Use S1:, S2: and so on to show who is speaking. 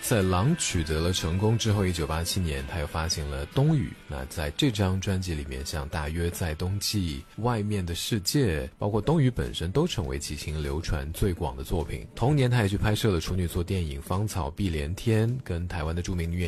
S1: 在《狼》取得了成功之后，1987年他又发行了《冬雨》。那在这张专辑里面，像《大约在冬季》、《外面的世界》，包括《冬雨》本身都成为齐秦流传最广的作品。同年他也去拍摄了处女作电影《芳草碧连天》，跟台湾的著名女演